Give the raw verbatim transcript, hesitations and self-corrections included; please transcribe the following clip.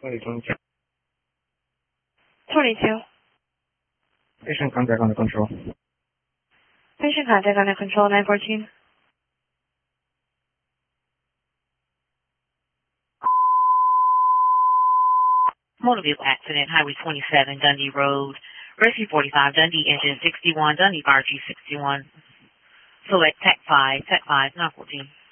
twenty-two. twenty-two. Patient contact under control. Patient contact under control, nine fourteen. Motor vehicle accident, Highway twenty-seven, Dundee Road. Rescue forty-five, Dundee Engine sixty-one, Dundee Fire Chief sixty-one. Select Tech five, Tech five, nine fourteen.